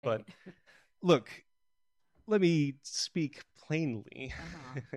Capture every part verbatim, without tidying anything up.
But look, let me speak plainly. Uh-huh.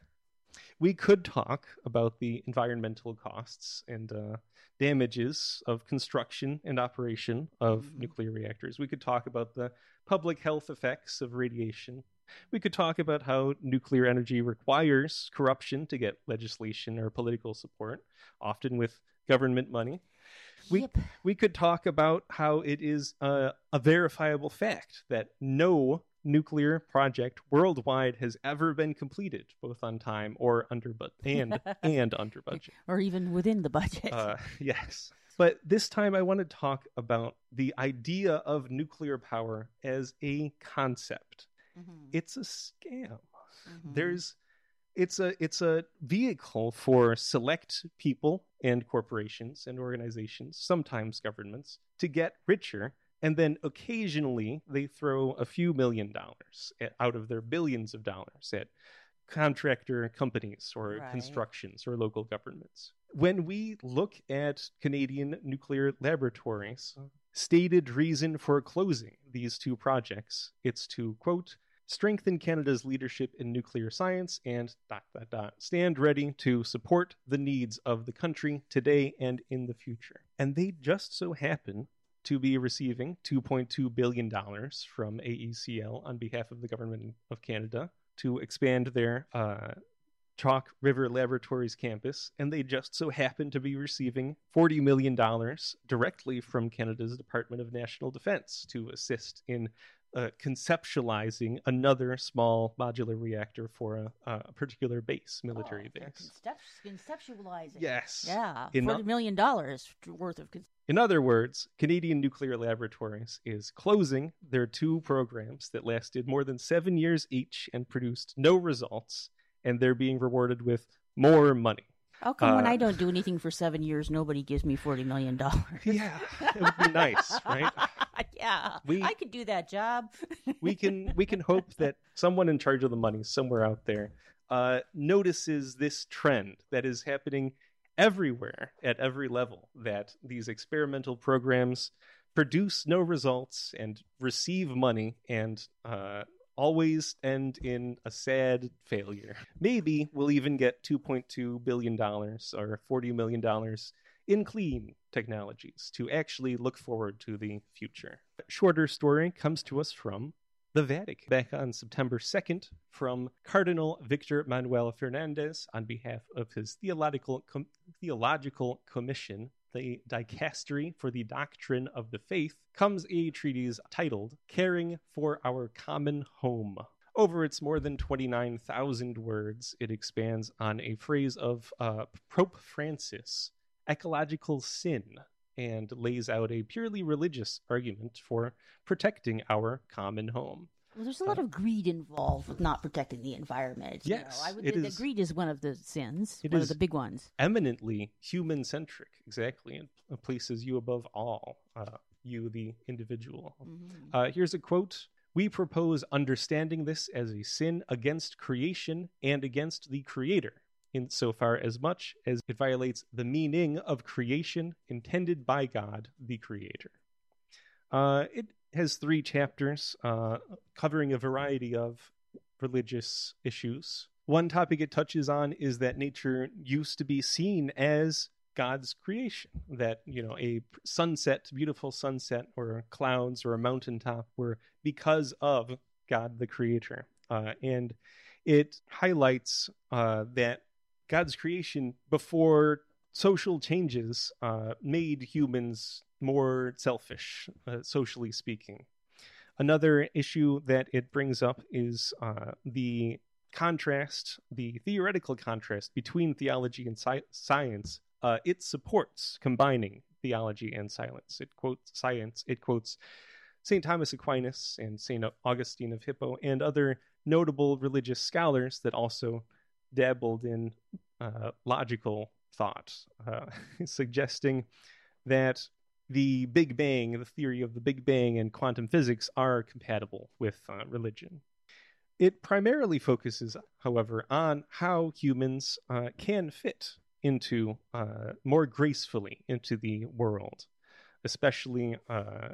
We could talk about the environmental costs and uh, damages of construction and operation of Mhm. nuclear reactors. We could talk about the public health effects of radiation. We could talk about how nuclear energy requires corruption to get legislation or political support, often with government money. We Yep. we could talk about how it is a, a verifiable fact that no nuclear project worldwide has ever been completed, both on time or under but and and under budget. Or even within the budget. Uh, yes, but this time I want to talk about the idea of nuclear power as a concept. Mhm. It's a scam. Mhm. There's it's a it's a vehicle for select people and corporations and organizations, sometimes governments, to get richer, and then occasionally they throw a few million dollars at, out of their billions of dollars at contractor companies or Right. constructions or local governments. When we look at Canadian nuclear laboratories, stated reason for closing these two projects, it's to, quote, strengthen Canada's leadership in nuclear science and dot, dot, dot, stand ready to support the needs of the country today and in the future. And they just so happen to be receiving two point two billion dollars from A E C L on behalf of the government of Canada to expand their uh, Chalk River Laboratories campus, and they just so happen to be receiving forty million dollars directly from Canada's Department of National Defense to assist in uh, conceptualizing another small modular reactor for a, a particular base, military Oh, they're base. Concep- conceptualizing. Yes. Yeah. In Forty o- million dollars worth of. Con- In other words, Canadian Nuclear Laboratories is closing their two programs that lasted more than seven years each and produced no results, and they're being rewarded with more money. How come when Uh, I don't do anything for seven years, nobody gives me forty million dollars? Yeah, it would be nice, right? Yeah, We- I could do that job. We can we can hope that someone in charge of the money somewhere out there uh, notices this trend that is happening everywhere at every level, that these experimental programs produce no results and receive money and uh, always end in a sad failure. Maybe we'll even get two point two billion dollars or forty million dollars in clean technologies to actually look forward to the future. A shorter story comes to us from the Vatican back on September second from Cardinal Victor Manuel Fernandez on behalf of his theological com- theological commission, the Dicastery for the Doctrine of the Faith, comes a treatise titled Caring for Our Common Home. Over its more than twenty-nine thousand words, it expands on a phrase of uh, Pope Francis, ecological sin, and lays out a purely religious argument for protecting our common home. Well, there's a lot of greed involved with not protecting the environment. you Yes, know. I would, it the, is- greed is one of the sins, It one is- of the big ones. Eminently human-centric, exactly, and places you above all, uh, you the individual. Mhm. Uh, here's a quote. We propose understanding this as a sin against creation and against the Creator, insofar as much as it violates the meaning of creation intended by God, the Creator. Uh, it has three chapters uh, covering a variety of religious issues. One topic it touches on is that nature used to be seen as God's creation, that, you know, a sunset, beautiful sunset, or clouds, or a mountaintop were because of God the Creator. Uh, and it highlights uh, that God's creation before social changes uh, made humans more selfish, uh, socially speaking. Another issue that it brings up is uh, the contrast, the theoretical contrast between theology and sci- science. Uh, it supports combining theology and science. It quotes science. It quotes Saint Thomas Aquinas and Saint Augustine of Hippo and other notable religious scholars that also dabbled in uh, logical thought, uh, suggesting that the Big Bang, the theory of the Big Bang and quantum physics are compatible with uh, religion. It primarily focuses, however, on how humans uh, can fit into uh, more gracefully into the world, especially uh,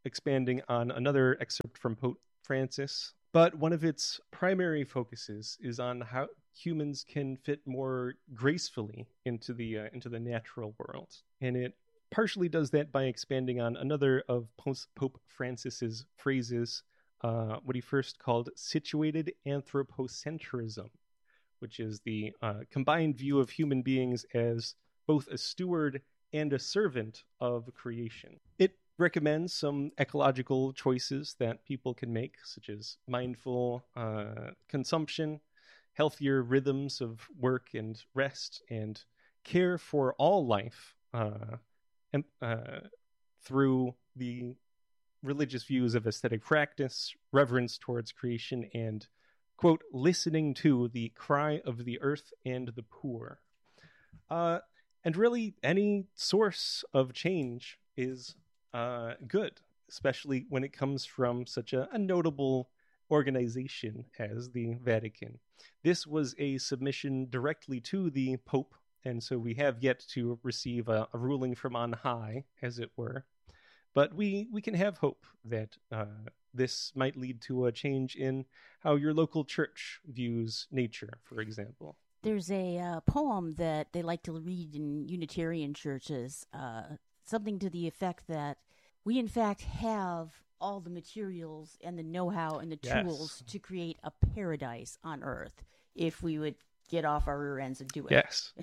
expanding on another excerpt from Pope Francis. But one of its primary focuses is on how humans can fit more gracefully into the uh, into the natural world, and it partially does that by expanding on another of Pope Francis's phrases, uh, what he first called situated anthropocentrism, which is the uh, combined view of human beings as both a steward and a servant of creation. It recommends some ecological choices that people can make, such as mindful uh, consumption, healthier rhythms of work and rest, and care for all life uh, and, uh, through the religious views of aesthetic practice, reverence towards creation, and, quote, listening to the cry of the earth and the poor. Uh, and really, any source of change is Uh, good, especially when it comes from such a, a notable organization as the Vatican. This was a submission directly to the Pope, and so we have yet to receive a, a ruling from on high, as it were. But we, we can have hope that uh, this might lead to a change in how your local church views nature, for example. There's a uh, poem that they like to read in Unitarian churches, uh, something to the effect that we, in fact, have all the materials and the know-how and the tools yes. to create a paradise on Earth if we would get off our rear ends and do it. Yes.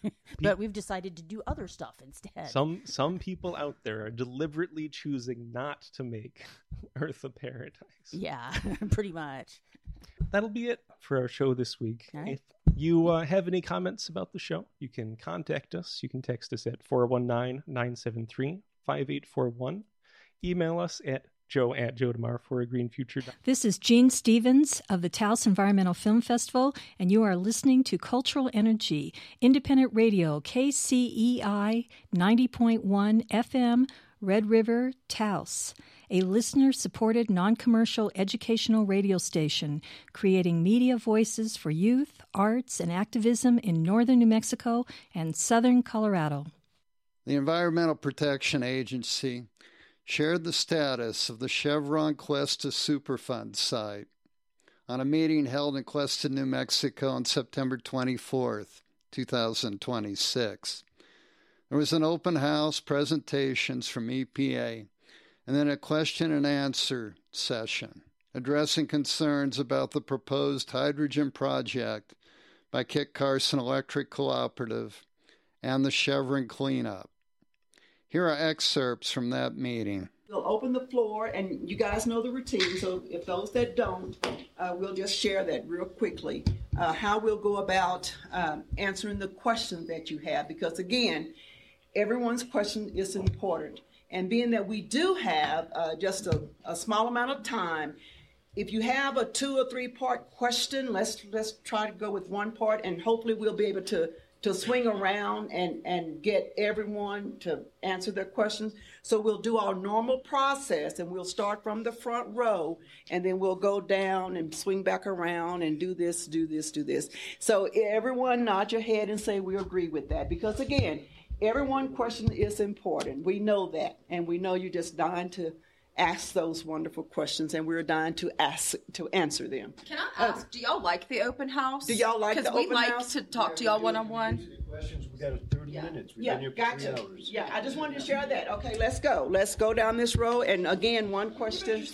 But we've decided to do other stuff instead. Some some people out there are deliberately choosing not to make Earth a paradise. Yeah, pretty much. That'll be it for our show this week. Right. If you uh, have any comments about the show, you can contact us. You can text us at four one nine, nine seven three, five eight four one. Email us at joe at joe demar for a green future. This is Jean Stevens of the Taos Environmental Film Festival, and you are listening to Cultural Energy, independent radio, K C E I ninety point one F M, Red River, Taos, a listener-supported, non-commercial educational radio station creating media voices for youth, arts, and activism in northern New Mexico and southern Colorado. The Environmental Protection Agency shared the status of the Chevron Cuesta Superfund site on a meeting held in Cuesta, New Mexico on September twenty-fourth, twenty twenty-six. There was an open house, presentations from E P A, and then a question and answer session addressing concerns about the proposed hydrogen project by Kit Carson Electric Cooperative and the Chevron cleanup. Here are excerpts from that meeting. We'll open the floor, and you guys know the routine, so if those that don't, uh, we'll just share that real quickly, uh, how we'll go about um, answering the questions that you have, because again, everyone's question is important. And being that we do have uh, just a, a small amount of time, if you have a two or three part question, let's let's try to go with one part, and hopefully we'll be able to to swing around and, and get everyone to answer their questions. So we'll do our normal process, and we'll start from the front row, and then we'll go down and swing back around and do this, do this, do this. So everyone nod your head and say we agree with that, because again, every question is important. We know that, and we know you're just dying to ask those wonderful questions, and we're dying to ask to answer them. Can I ask, uh, do y'all like the open house? Do y'all like the open like house? Because we like to talk yeah, to y'all one-on-one. Questions, we got thirty yeah. minutes. We've yeah, been here for gotcha. three hours. Yeah, I just wanted to share that. Okay, let's go. Let's go down this row, and again, one question.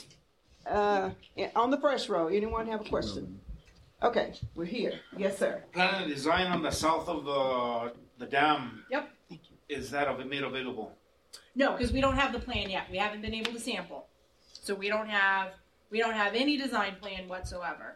Uh, on the first row, anyone have a question? Okay, we're here. Yes, sir. Plan and design on the south of the the dam. Yep. Thank you. Is that made available? No, because we don't have the plan yet. We haven't been able to sample, so we don't have we don't have any design plan whatsoever.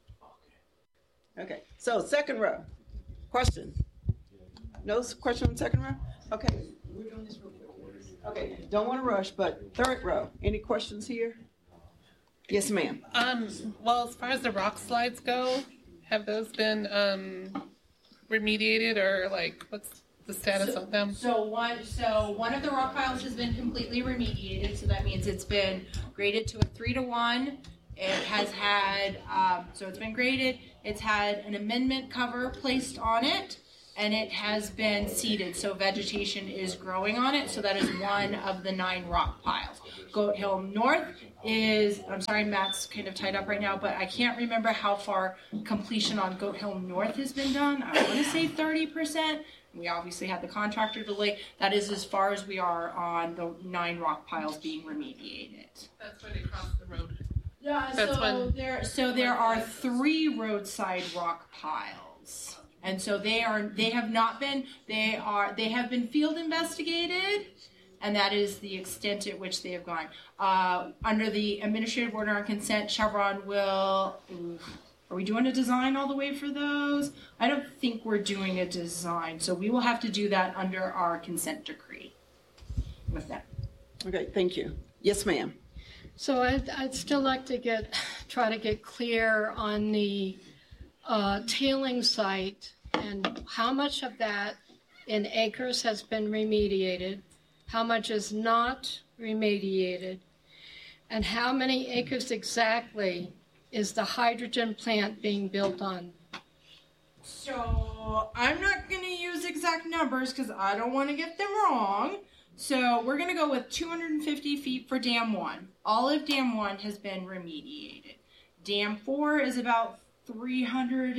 Okay. Okay. So second row, question. No question on the second row. Okay. We're doing this real quick. Okay. Don't want to rush, but third row. Any questions here? Yes, ma'am. Um. Well, as far as the rock slides go, have those been um remediated, or like what's the status so, of them? So one, so one of the rock piles has been completely remediated. So that means it's been graded to a three to one. It has had, um, so it's been graded. It's had an amendment cover placed on it, and it has been seeded. So vegetation is growing on it. So that is one of the nine rock piles. Goat Hill North is, I'm sorry, Matt's kind of tied up right now, but I can't remember how far completion on Goat Hill North has been done. I want to say thirty percent. We obviously had the contractor delay. That is as far as we are on the nine rock piles being remediated. That's when they cross the road. Yeah, That's so when- there, so there are three roadside rock piles, and so they are, they have not been, they are, they have been field investigated, and that is the extent at which they have gone. Uh, under the administrative order on consent, Chevron will. Oof, are we doing a design all the way for those? I don't think we're doing a design, so we will have to do that under our consent decree. With that. Okay, thank you. Yes, ma'am. So I'd, I'd still like to get, try to get clear on the uh, tailing site and how much of that in acres has been remediated, how much is not remediated, and how many acres exactly is the hydrogen plant being built on? So I'm not going to use exact numbers because I don't want to get them wrong. So we're going to go with two hundred fifty feet for Dam one. All of Dam one has been remediated. Dam four is about three hundred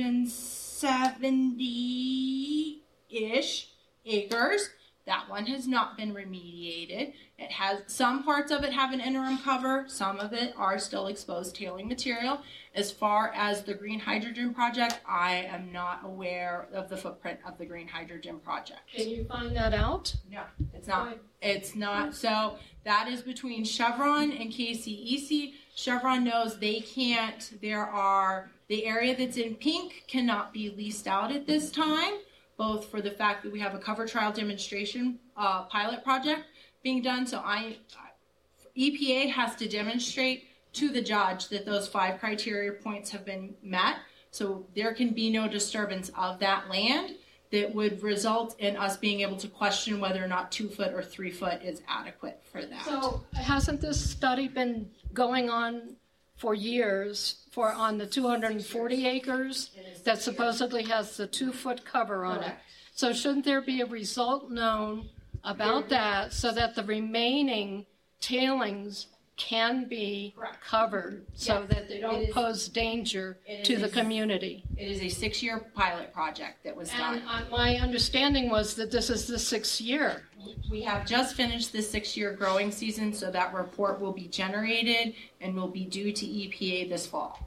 seventy-ish acres. That one has not been remediated. It has, some parts of it have an interim cover. Some of it are still exposed tailing material. As far as the green hydrogen project, I am not aware of the footprint of the green hydrogen project. Can you find that out? No, it's not. It's not. So that is between Chevron and K C E C. Chevron knows they can't, there are, the area that's in pink cannot be leased out at this time, both for the fact that we have a cover trial demonstration uh, pilot project being done. So I, E P A has to demonstrate to the judge that those five criteria points have been met. So there can be no disturbance of that land that would result in us being able to question whether or not two foot or three foot is adequate for that. So hasn't this study been going on for years for on the two hundred forty acres that supposedly has the two foot cover on it? So shouldn't there be a result known about that so that the remaining tailings can be Correct. covered so Yes, that they don't it is- pose danger it to the is- community? It is a six-year pilot project that was done. And uh, my understanding was that this is the sixth year. We have just finished the six-year growing season, so that report will be generated and will be due to E P A this fall.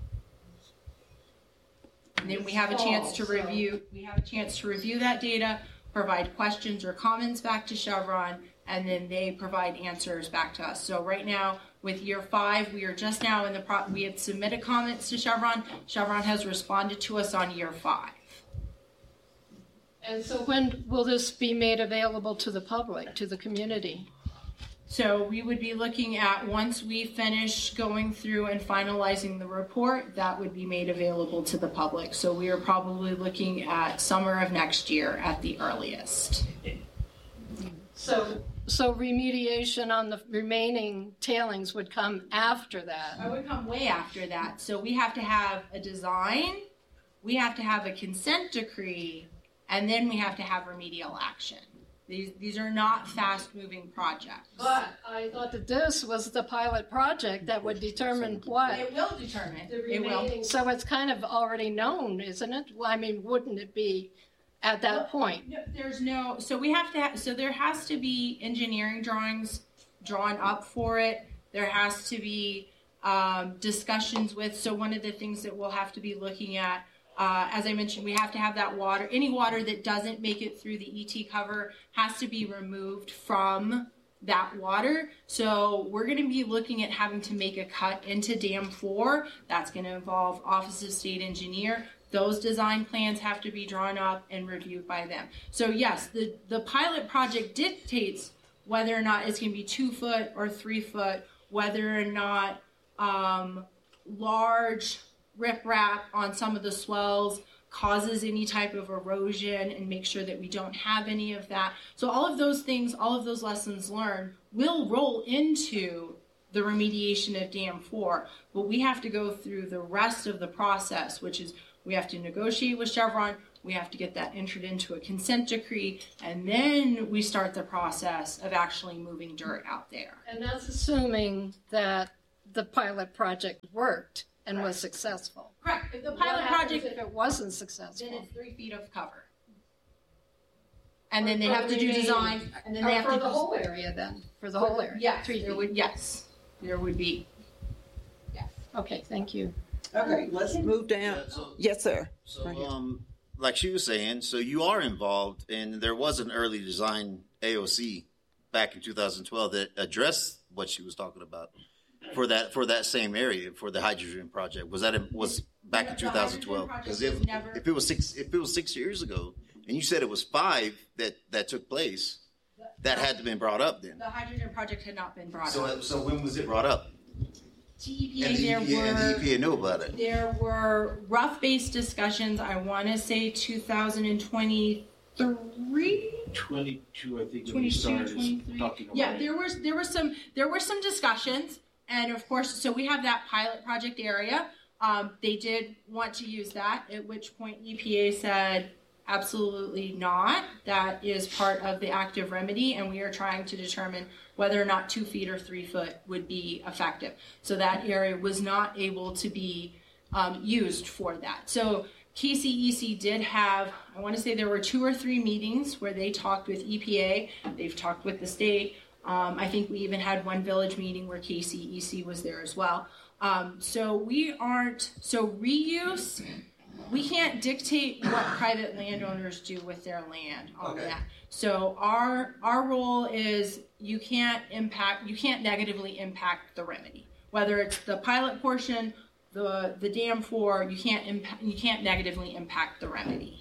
And then we have a chance to review, we have a chance to review that data, provide questions or comments back to Chevron, and then they provide answers back to us. So right now, with year five, we are just now in the pro, we had submitted comments to Chevron. Chevron has responded to us on year five. And so when will this be made available to the public, to the community? So we would be looking at, once we finish going through and finalizing the report, that would be made available to the public. So we are probably looking at summer of next year at the earliest. So, so remediation on the remaining tailings would come after that? I would come way after that. So we have to have a design, we have to have a consent decree, and then we have to have remedial action. These, these are not fast-moving projects. But I thought that this was the pilot project that would determine what? It will determine. The It will. remaining, so it's kind of already known, isn't it? Well, I mean, wouldn't it be at that point? No, there's no, so we have to, ha- so there has to be engineering drawings drawn up for it. There has to be um, discussions with, so one of the things that we'll have to be looking at, uh, as I mentioned, we have to have that water, any water that doesn't make it through the E T cover has to be removed from that water. So we're going to be looking at having to make a cut into Dam four. That's going to involve Office of State Engineer. Those design plans have to be drawn up and reviewed by them. So yes, the, the pilot project dictates whether or not it's going to be two foot or three foot, whether or not um, large riprap on some of the swells causes any type of erosion, and make sure that we don't have any of that. So all of those things, all of those lessons learned will roll into the remediation of Dam four, but we have to go through the rest of the process, which is we have to negotiate with Chevron, We have to get that entered into a consent decree, and then we start the process of actually moving dirt out there. And that's assuming that the pilot project worked and Correct. was successful. Correct. If the What pilot happens project, if it wasn't successful? then it's three feet of cover. And then they For have to the do remaining- design, and then or they have for to the do- whole area then, for the whole area. Yes, Three there feet. would, yes, there would be. Yes. Okay, thank you. Okay, let's move down. Yeah, so- Yes, sir. So, Right here. um, like she was saying, so you are involved, and there was an early design A O C back in two thousand twelve that addressed what she was talking about for that for that same area for the hydrogen project. Was that in, was back in The two thousand twelve? hydrogen Because project if was never- if it was six if it was six years ago, and you said it was five that that took place, that had to have been brought up then. The hydrogen project had not been brought So up. so when was it brought up? To E P A, And the E there P A, and the were E P A knew about it. there were rough-based discussions. I want to say two thousand twenty-three. twenty-two, I think, when we twenty-two, started twenty-three. talking about Yeah, it. there was there was some there were some discussions, and of course, so we have that pilot project area. Um, they did want to use that, at which point E P A said absolutely not. That is part of the active remedy, and we are trying to determine whether or not two feet or three foot would be effective. So that area was not able to be um, used for that. So K C E C did have, I want to say there were two or three meetings where they talked with E P A, they've talked with the state. Um, I think we even had one village meeting where K C E C was there as well. Um, so we aren't, so reuse, we can't dictate what private landowners do with their land on Okay. that. So our our role is you can't impact, you can't negatively impact the remedy. Whether it's the pilot portion, the the dam floor, you can't impact, you can't negatively impact the remedy.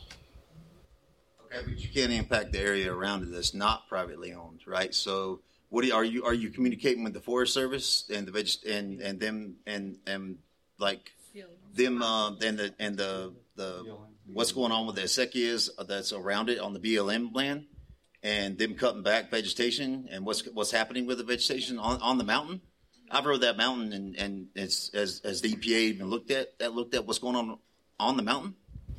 Okay, but you can't impact the area around it that's not privately owned, right? So, what do you, are you are you communicating with the Forest Service and the veg and and them and and like them uh, and the and the the what's going on with the acequias that's around it on the B L M land, and them cutting back vegetation and what's what's happening with the vegetation on, on the mountain? I've rode that mountain and and it's as as the E P A even looked at that looked at what's going on on the mountain.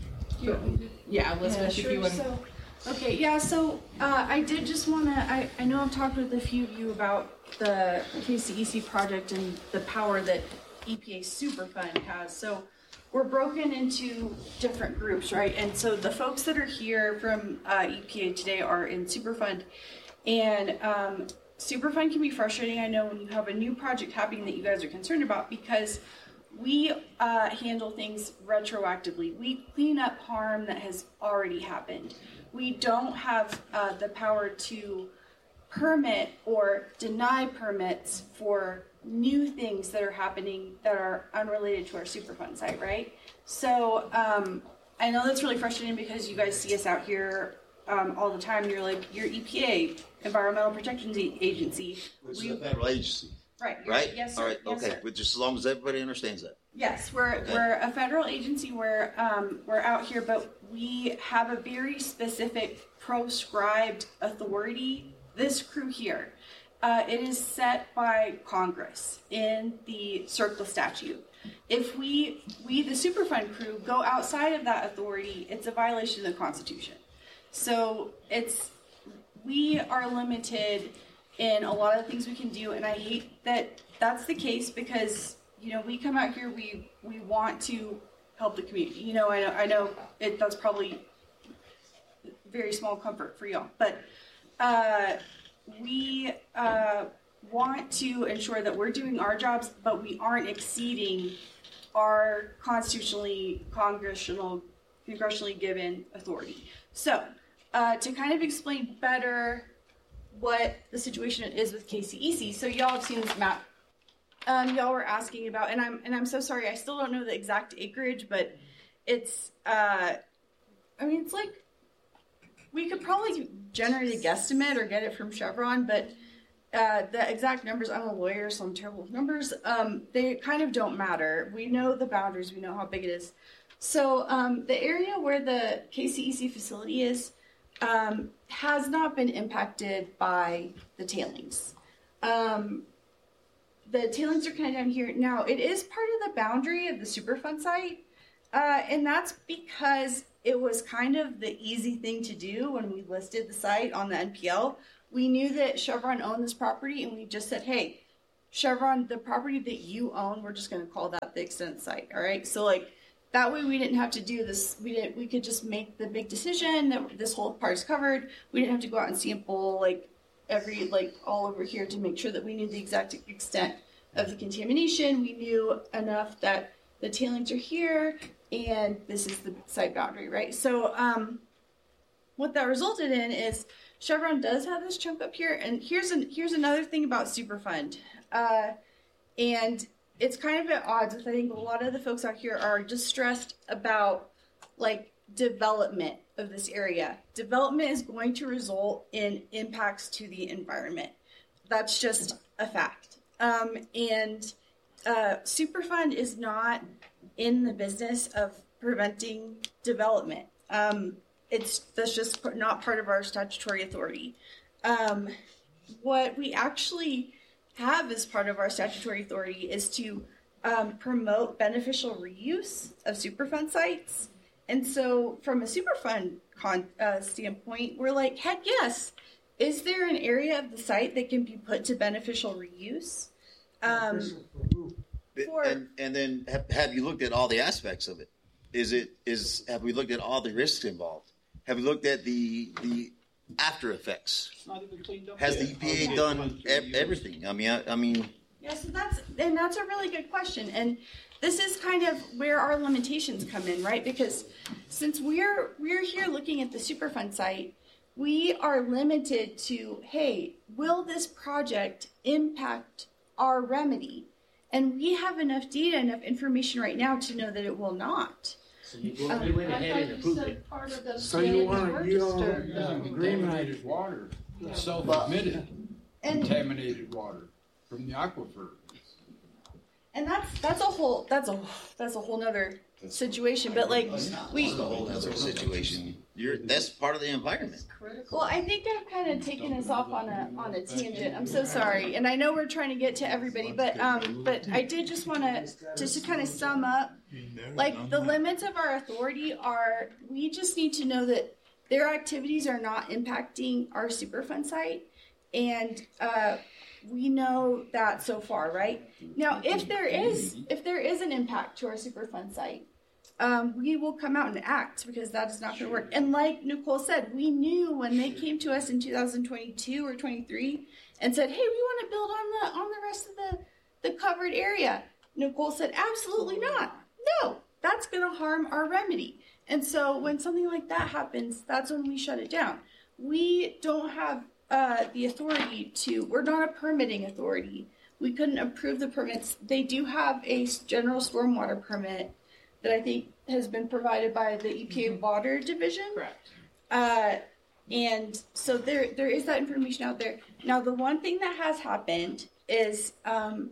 Yeah, Elizabeth, Yeah, if you sure. would. So, okay, yeah, so uh, I did just want to, I, I know I've talked with a few of you about the K C E C project and the power that E P A Superfund has. So we're broken into different groups, right? And so the folks that are here from uh, E P A today are in Superfund. And um, Superfund can be frustrating, I know, when you have a new project happening that you guys are concerned about, because we uh, handle things retroactively. We clean up harm that has already happened. We don't have uh, the power to permit or deny permits for new things that are happening that are unrelated to our Superfund site, right? So um, I know that's really frustrating because you guys see us out here um, all the time. You're like, you're E P A, Environmental Protection Agency. Which We- is a federal agency. Right. you're- Right? Yes, sir. All right. Yes, okay. sir. But just as long as everybody understands that. Yes, we're Okay. we're a federal agency. We're um, we're out here, but we have a very specific proscribed authority. This crew here, uh, it is set by Congress in the CERCLA statute. If we we the Superfund crew go outside of that authority, it's a violation of the Constitution. So it's we are limited in a lot of things we can do, and I hate that that's the case because you know we come out here, we we want to help the community. You know, I know I know it, that's probably very small comfort for y'all, but uh, we uh, want to ensure that we're doing our jobs, but we aren't exceeding our constitutionally congressional congressionally given authority. So uh, to kind of explain better what the situation is with K C E C. So y'all have seen this map. Um, y'all were asking about, and I'm and I'm so sorry, I still don't know the exact acreage, but it's uh, I mean it's like we could probably generate a guesstimate or get it from Chevron, but uh, the exact numbers, I'm a lawyer, so I'm terrible with numbers. Um, they kind of don't matter. We know the boundaries, we know how big it is. So um, the area where the K C E C facility is um, has not been impacted by the tailings. Um, the tailings are kind of down here. Now, it is part of the boundary of the Superfund site, Uh, and that's because it was kind of the easy thing to do when we listed the site on the N P L. We knew that Chevron owned this property, and we just said, hey, Chevron, the property that you own, we're just going to call that the extent site, all right? So, like, that way we didn't have to do this. We didn't. We could just make the big decision that this whole part is covered. We didn't have to go out and sample, like, every, like, all over here to make sure that we knew the exact extent of the contamination. We knew enough that the tailings are here, and this is the site boundary, right? So um, what that resulted in is Chevron does have this chunk up here, and here's an, here's another thing about Superfund, uh, and it's kind of at odds with, I think, a lot of the folks out here are distressed about, like, development of this area. Development is going to result in impacts to the environment. That's just a fact. Um, and uh, Superfund is not in the business of preventing development. Um, it's that's just not part of our statutory authority. Um, what we actually have as part of our statutory authority is to um, promote beneficial reuse of Superfund sites. And so from a Superfund con- uh, standpoint, we're like, heck yes. Is there an area of the site that can be put to beneficial reuse? Um, for, and, and then have, have you looked at all the aspects of it? Is it is have we looked at all the risks involved? Have we looked at the the after effects? Has the E P A done ev- everything? I mean, I, I mean. Yeah, so that's and that's a really good question, and this is kind of where our limitations come in, right? Because since we're we're here looking at the Superfund site, we are limited to, hey, will this project impact our remedy? And we have enough data, enough information right now to know that it will not. So you go um, went ahead and approved it. So you want you don't have contaminated water, self-admitted contaminated water from the aquifer. And that's that's a whole that's a that's a whole nother situation. But like we That's a whole other situation. You're that's part of the environment. Well, I think I've kind of taken us off on a on a tangent. I'm so sorry, and I know we're trying to get to everybody, but um, but I did just want to just to kind of sum up, like the limits of our authority are we just need to know that their activities are not impacting our Superfund site, and uh, we know that so far, right? Now, if there is if there is an impact to our Superfund site, Um, we will come out and act because that is not going to work. And like Nicole said, we knew when they came to us in two thousand twenty-two or twenty-three and said, "Hey, we want to build on the on the rest of the, the covered area." Nicole said, "Absolutely not. No, that's going to harm our remedy." And so when something like that happens, that's when we shut it down. We don't have uh, the authority to. We're not a permitting authority. We couldn't approve the permits. They do have a general stormwater permit that I think has been provided by the E P A Water Division. Correct. Uh, and so there there is that information out there. Now, the one thing that has happened is um,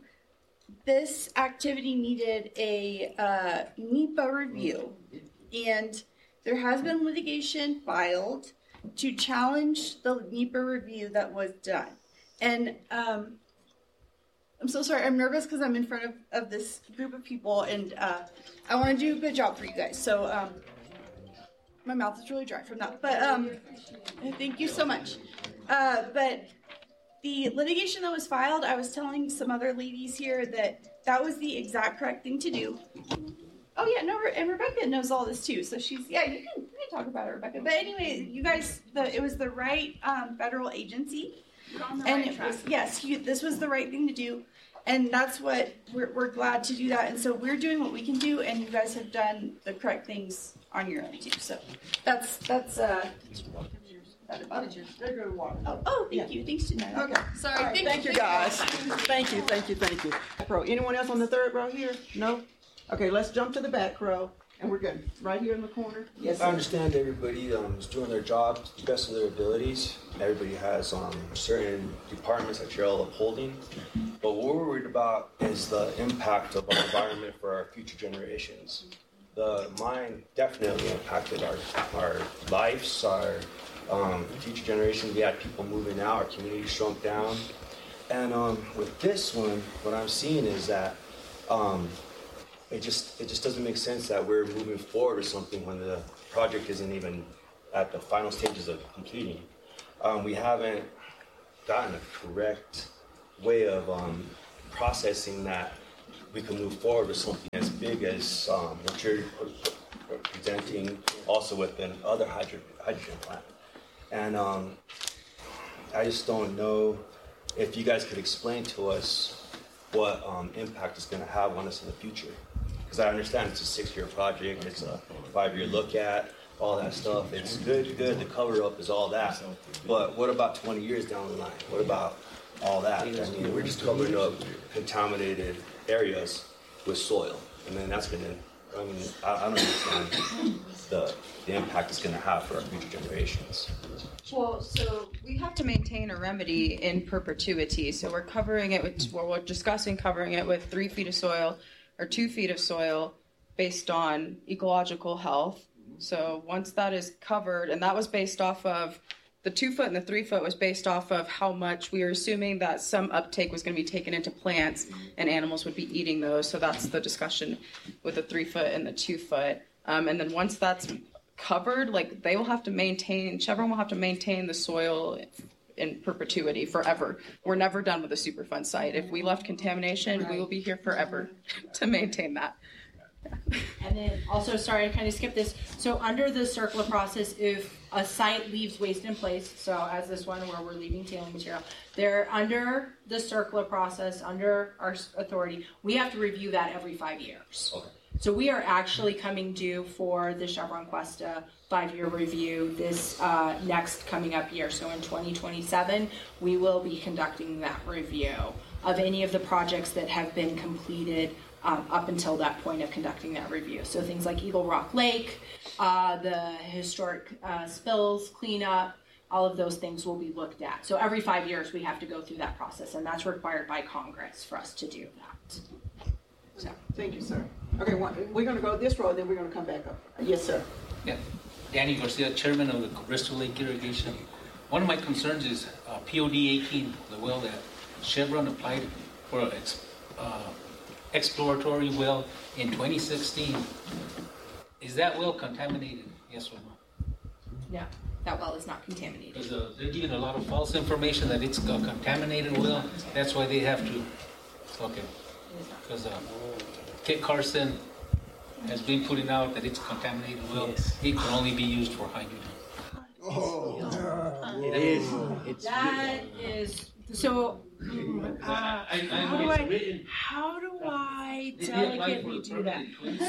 this activity needed a uh, NEPA review. And there has been litigation filed to challenge the NEPA review that was done. And um, I'm so sorry. I'm nervous because I'm in front of, of this group of people, and uh, I want to do a good job for you guys. So um, my mouth is really dry from that. But um, thank you so much. Uh, but the litigation that was filed, I was telling some other ladies here that that was the exact correct thing to do. Oh, yeah, no, and Rebecca knows all this, too. So she's, yeah, you can, you can talk about it, Rebecca. But anyway, you guys, the, it was the right um, federal agency. On the And right it track. was, yes, you, this was the right thing to do. And that's what, we're, we're glad to do that. And so we're doing what we can do, and you guys have done the correct things on your own, too. So that's, that's, uh, that about it. Oh, oh, thank you. Thanks to Nina. Okay. Sorry. All right, Thank, thank you, guys. Thank you, thank you, thank you. Row. Anyone else on the third row here? No? Okay, let's jump to the back row, and we're good. Right here in the corner. Yes, sir. I understand everybody um, is doing their job to the best of their abilities. Everybody has um, certain departments that you're all upholding. But what we're worried about is the impact of our environment for our future generations. The mine definitely impacted our our lives, our um, future generations. We had people moving out, our community shrunk down. And um, with this one, what I'm seeing is that um, it just it just doesn't make sense that we're moving forward with something when the project isn't even at the final stages of completing. Um, we haven't gotten a correct way of um, processing that we can move forward with something as big as um, what you're presenting, also with an other hydro- hydrogen plant. And um, I just don't know if you guys could explain to us what um, impact it's going to have on us in the future. Because I understand it's a six-year project, it's a five-year look at, all that stuff. It's good, good, the cover-up is all that. But what about twenty years down the line? What about all that? I mean, we're just covering up contaminated areas with soil. And then that's going to, I mean, I, I don't understand the, the impact it's going to have for our future generations. Well, so we have to maintain a remedy in perpetuity. So we're covering it with, well, we're discussing covering it with three feet of soil or two feet of soil based on ecological health. So once that is covered, and that was based off of, the two foot and the three foot was based off of how much we were assuming that some uptake was going to be taken into plants and animals would be eating those. So that's the discussion with the three foot and the two foot. Um, and then once that's covered, like they will have to maintain, Chevron will have to maintain the soil in perpetuity forever. We're never done with the Superfund site. If we left contamination, we will be here forever to maintain that. And then also, sorry, I kind of skipped this. So under the circular process, if a site leaves waste in place, so as this one where we're leaving tailing material, they're under the circular process, under our authority, we have to review that every five years. Okay. So we are actually coming due for the Chevron Cuesta five-year review this uh, next coming up year. So in twenty twenty-seven, we will be conducting that review of any of the projects that have been completed Um, up until that point of conducting that review. So things like Eagle Rock Lake, uh, the historic uh, spills cleanup, all of those things will be looked at. So every five years we have to go through that process, and that's required by Congress for us to do that. So. Thank you, sir. Okay, well, we're going to go this road, then we're going to come back up. Yes, sir. Yeah, Danny Garcia, chairman of the Bristol Lake Irrigation. One of my concerns is uh, P O D eighteen, the well that Chevron applied for its uh, exploratory well in twenty sixteen. Is that well contaminated? Yes or no? No, that well is not contaminated. Because uh, they're giving a lot of false information that it's a contaminated well. That's why they have to. Okay. Because uh, Kit Carson has been putting out that it's a contaminated well. Yes. It can only be used for hydrogen. Oh, uh, it is. It's that is so. Uh, how, do I, how do I delicately do that?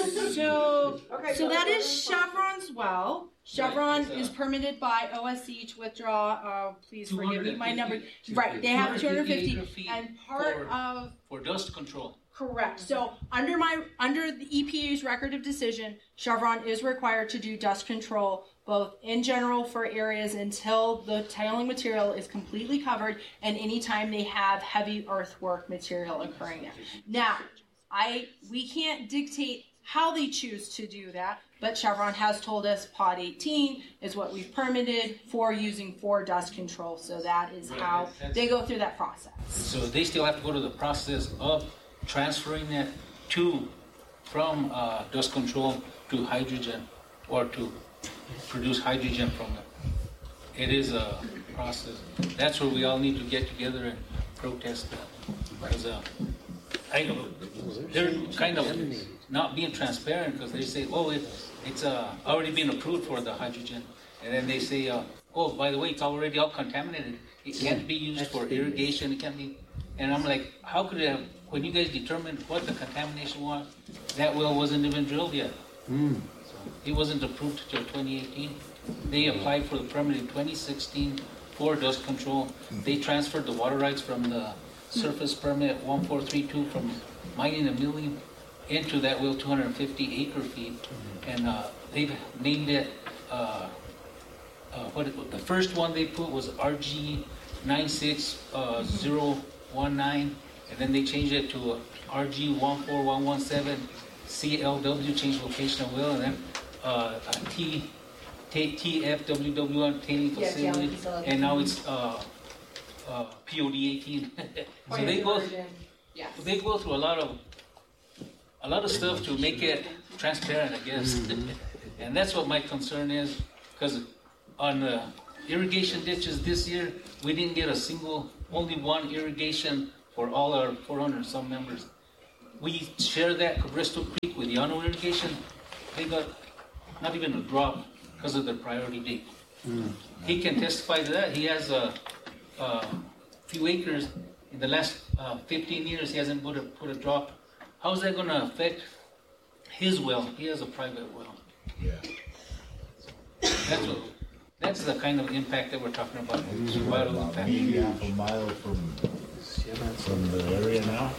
So, so that is Chevron's well. Chevron is permitted by O S C to withdraw. Uh, please forgive me, my number. Right, they have two hundred fifty, and part for, of for dust control. Correct. So under my under the E P A's record of decision, Chevron is required to do dust control both in general for areas until the tailing material is completely covered, and anytime they have heavy earthwork material occurring there. Now, I we can't dictate how they choose to do that, but Chevron has told us Pod eighteen is what we've permitted for using for dust control, so that is how they go through that process. So they still have to go to the process of transferring it to from uh, dust control to hydrogen, or to produce hydrogen from it. It is a process. That's where we all need to get together and protest that. Because uh, I know they're kind of not being transparent, because they say, oh, it, it's uh, already been approved for the hydrogen. And then they say, uh, oh, by the way, it's already all contaminated. It can't be used for irrigation. It can't be. And I'm like, how could it have, when you guys determined what the contamination was, that well wasn't even drilled yet. Mm. So it wasn't approved until twenty eighteen. They applied for the permit in twenty sixteen for dust control. They transferred the water rights from the surface permit one four three two from mining and milling into that well two hundred fifty acre feet. And uh, they've named it, uh, uh, what it, the first one they put was R G nine six zero one nine, and then they changed it to R G one four one one seven C L W, changed location of well, and then uh, T, T, T F W W one tailing facility, yes, yeah, and now it's uh, uh, P O D eighteen. So they go, yeah. they go through a lot of a lot of stuff to make it transparent, I guess. And that's what my concern is, because on the irrigation ditches this year, we didn't get a single, only one irrigation for all our four hundred some members. We share that Cabresto Creek with Llano Irrigation. They got not even a drop because of their priority date. Mm. He can testify to that. He has a, a few acres. In the last uh, fifteen years, he hasn't put a, put a drop. How is that going to affect his well? He has a private well. Yeah. That's what. That's the kind of impact that we're talking about. Survival impact. Maybe half a mile from from the area now.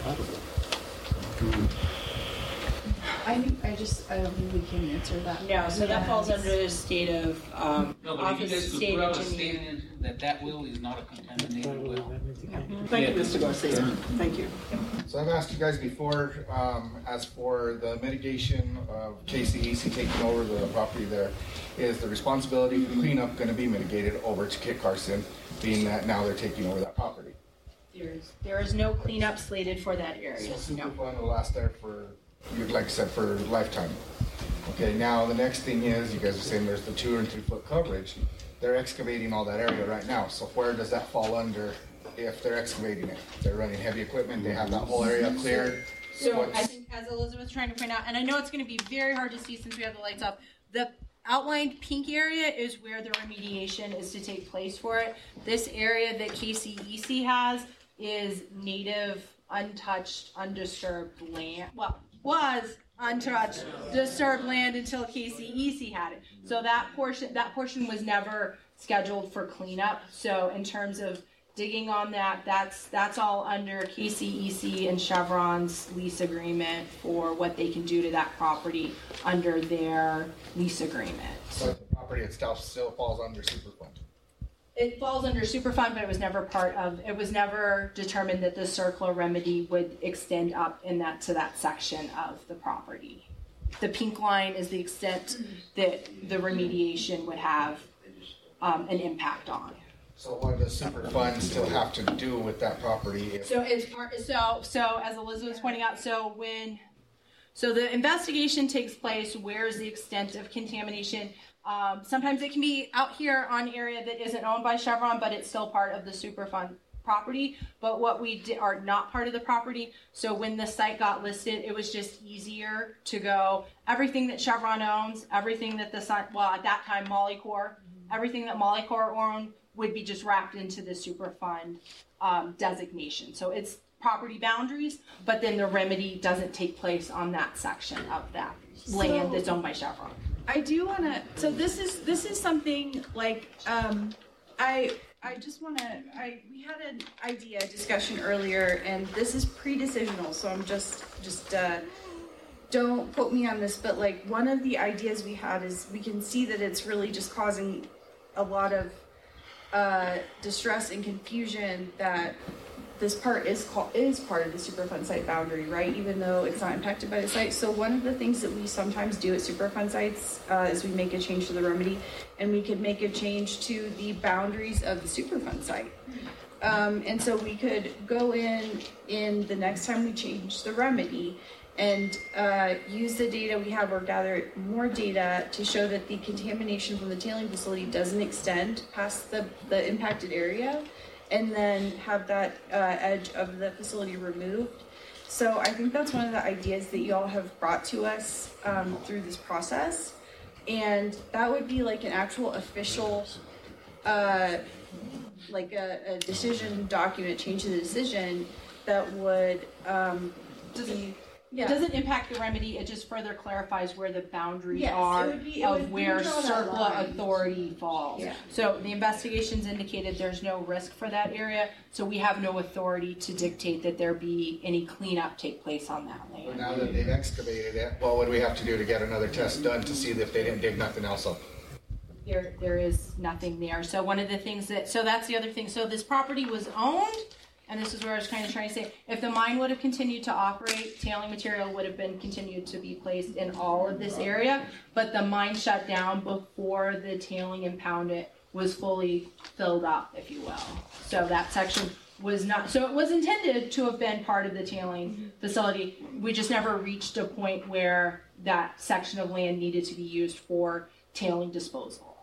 I think I just I don't think we can answer that. No, so that falls under the state of um, No, but if you office guys could state put out a engineer. statement that that well is not a contaminated well. Thank you, Yeah. Mister Garcia. Thank you. So I've asked you guys before, um, as for the mitigation of K C E C taking over the property there, is the responsibility for cleanup going to be mitigated over to Kit Carson, being that now they're taking over that property? There's there is no cleanup slated for that area. So No. Superfund will last there for, you'd like I said, for lifetime. Okay, now the next thing is, you guys are saying there's the two and three foot coverage. They're excavating all that area right now. So where does that fall under if they're excavating it? They're running heavy equipment, they have that whole area cleared. So What's- I think, as Elizabeth's trying to point out, and I know it's going to be very hard to see since we have the lights up, the outlined pink area is where the remediation is to take place for it. This area that K C E C has is native, untouched, undisturbed land. Well, was untouched, disturbed land until K C E C had it. So that portion, that portion was never scheduled for cleanup. So in terms of digging on that, that's that's all under K C E C and Chevron's lease agreement for what they can do to that property under their lease agreement. But the property itself still falls under Superfund. It falls under Superfund, but it was never part of, it was never determined that the CERCLA remedy would extend up in that to that section of the property. The pink line is the extent that the remediation would have um, an impact on. So what does Superfund still have to do with that property? If So it's part, so so as Elizabeth was pointing out, so when so the investigation takes place, where is the extent of contamination? Um, sometimes it can be out here on area that isn't owned by Chevron, but it's still part of the Superfund property. But what we did are not part of the property. So when the site got listed, it was just easier to go everything that Chevron owns, everything that the sun, well at that time Molycorp, everything that Molycorp owned would be just wrapped into the Superfund um, designation. So it's property boundaries, but then the remedy doesn't take place on that section of that land So- that's owned by Chevron. I do want to. So this is this is something like um, I I just want to. I we had an idea discussion earlier, and this is pre-decisional. So I'm just just uh, don't quote me on this, but like one of the ideas we had is we can see that it's really just causing a lot of uh, distress and confusion that this part is called, is part of the Superfund site boundary, right? Even though it's not impacted by the site. So one of the things that we sometimes do at Superfund sites uh, is we make a change to the remedy, and we could make a change to the boundaries of the Superfund site. Um, and so we could go in in the next time we change the remedy and uh, use the data we have or gather more data to show that the contamination from the tailing facility doesn't extend past the, the impacted area, and then have that uh, edge of the facility removed. So I think that's one of the ideas that you all have brought to us um, through this process. And that would be like an actual official, uh, like a, a decision document, change to the decision that would um, be... It doesn't impact the remedy, it just further clarifies where the boundaries Yes, it are would be- it of would where draw that CERCLA line. authority falls. Yeah. So the investigations indicated there's no risk for that area, so we have no authority to dictate that there be any cleanup take place on that But land. now that they've excavated it, what would we have to do to get another test done to see if they didn't dig nothing else up? There, there is nothing there. So one of the things that, so that's the other thing. So this property was owned, and this is where I was kind of trying to say, if the mine would have continued to operate, tailing material would have been continued to be placed in all of this area, but the mine shut down before the tailing impoundment was fully filled up, if you will. So that section was not, so it was intended to have been part of the tailing facility. We just never reached a point where that section of land needed to be used for tailing disposal.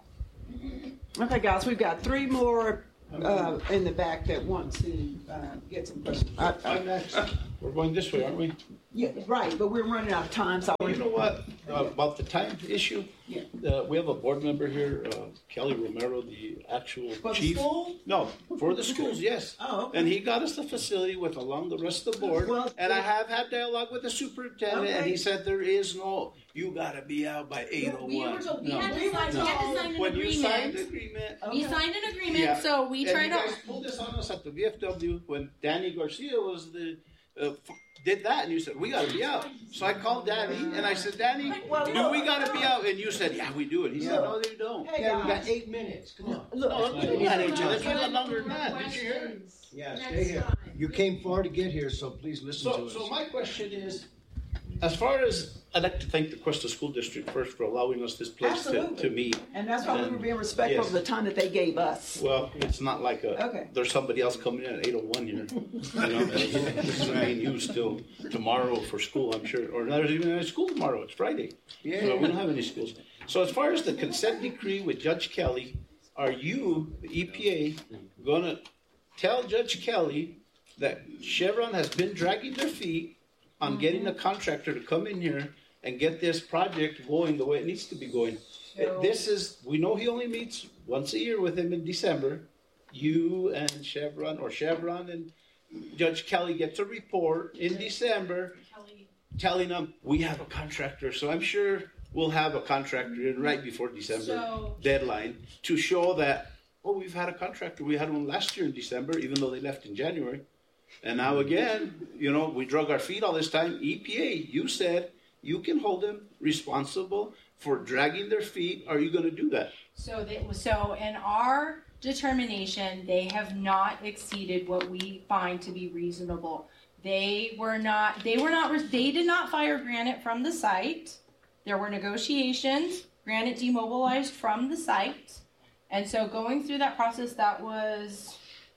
Okay, guys, we've got three more uh, in the back that want to uh, get some questions. I, I, next. We're going this way, aren't we? Yeah, right, but we're running out of time. So well, you know what, uh, about the time issue? Yeah. Uh, we have a board member here, uh, Kelly Romero, the actual for chief. The school? No, for the schools, yes. Oh, okay. And he got us the facility with along the rest of the board. Well, and well, I have had dialogue with the superintendent, okay. and he said there is no, you got to be out by eight oh one. We, were told, we, no. had, to sign, no. we had to sign an when agreement. You signed an agreement. Okay. We signed an agreement, yeah. so we and tried you to. guys pulled this on us at the V F W when Danny Garcia was the. Uh, did that and you said we got to be out. So I called Danny and I said, Danny, well, do look, we got to be out? And you said, yeah, we do. And he look, said, no, they don't. Hey, yeah, we got eight minutes. Come on. Look, no, we had eight minutes. We got longer than that. Did you hear? Yeah, stay here. You came far to get here, so please listen so, to us. So my question is, as far as I'd like to thank the Cuesta School District first for allowing us this place to, to meet. And that's why and, we were being respectful yes. of the time that they gave us. Well, it's not like a, okay. there's somebody else coming in at eight oh one here. You know, this is being used till tomorrow for school, I'm sure. Or there's even a school tomorrow. It's Friday. Yeah. So we don't have any schools. So as far as the consent decree with Judge Kelly, are you, the E P A, going to tell Judge Kelly that Chevron has been dragging their feet on mm-hmm. getting a contractor to come in here and get this project going the way it needs to be going? So, this is, we know he only meets once a year with him in December. You and Chevron, or Chevron and Judge Kelly gets a report in December Kelly. telling them, we have a contractor. So I'm sure we'll have a contractor in right before December so, deadline to show that, oh, we've had a contractor. We had one last year in December, even though they left in January. And now again, you know, we drug our feet all this time. E P A, you said you can hold them responsible for dragging their feet. Are you going to do that? So, they, so in our determination, they have not exceeded what we find to be reasonable. They were not. They were not. They did not fire Granite from the site. There were negotiations. Granite demobilized from the site, and so going through that process, that was.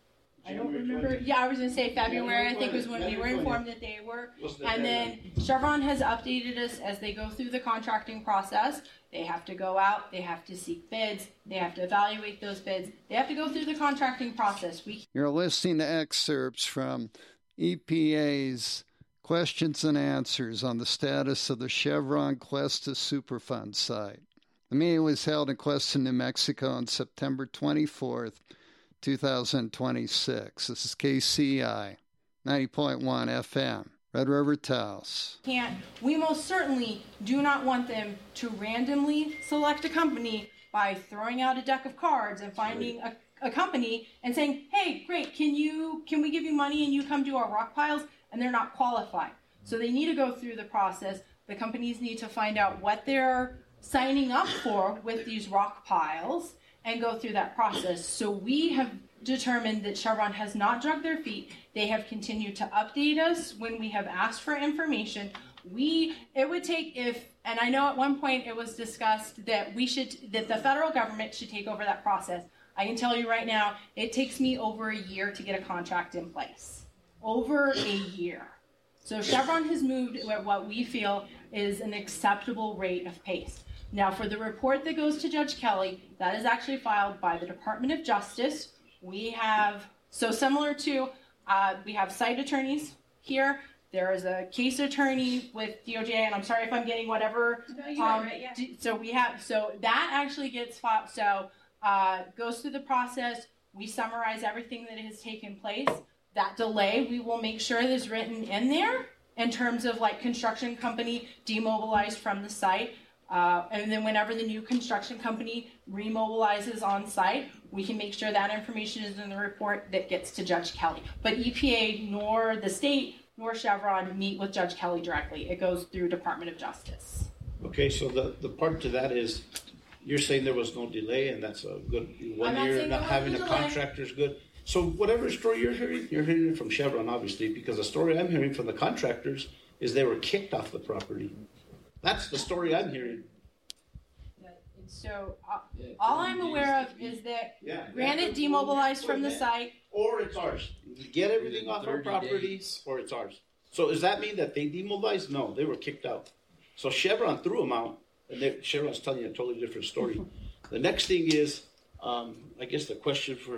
I don't remember. Yeah, I was going to say February, I think was when we were informed that they were. And then Chevron has updated us as they go through the contracting process. They have to go out, they have to seek bids, they have to evaluate those bids, they have to go through the contracting process. We You're listening to excerpts from E P A's questions and answers on the status of the Chevron Cuesta Superfund site. The meeting was held in Cuesta, New Mexico on September twenty-fourth, two thousand twenty-six. This is K C I ninety point one F M, Red River Taos. Can't. We most certainly do not want them to randomly select a company by throwing out a deck of cards and finding a, a company and saying, hey, great, can you can we give you money and you come do our rock piles? And they're not qualified. So they need to go through the process. The companies need to find out what they're signing up for with these rock piles and go through that process. So we have determined that Chevron has not dragged their feet. They have continued to update us when we have asked for information. We, it would take if, and I know at one point it was discussed that we should, that the federal government should take over that process. I can tell you right now, it takes me over a year to get a contract in place. Over a year. So Chevron has moved at what we feel is an acceptable rate of pace. Now, for the report that goes to Judge Kelly, that is actually filed by the Department of Justice. We have, so similar to, uh, we have site attorneys here. There is a case attorney with D O J, and I'm sorry if I'm getting whatever. No, you um, got it right, yeah. So we have, so that actually gets filed, so uh, goes through the process. We summarize everything that has taken place. That delay, we will make sure is written in there in terms of like construction company demobilized from the site. Uh, and then whenever the new construction company remobilizes on site, we can make sure that information is in the report that gets to Judge Kelly. But E P A nor the state nor Chevron meet with Judge Kelly directly. It goes through Department of Justice. Okay, so the, the part to that is you're saying there was no delay, and that's a good one I'm year not not having a delay. contractor is good. So whatever story you're hearing, you're hearing it from Chevron, obviously, because the story I'm hearing from the contractors is they were kicked off the property. That's the story I'm hearing. So uh, all I'm aware of is that Yeah. Granite demobilized from the site. Or it's ours. Get everything off our property, days. Or it's ours. So does that mean that they demobilized? No, they were kicked out. So Chevron threw them out, and they, Chevron's telling you a totally different story. The next thing is, um, I guess the question for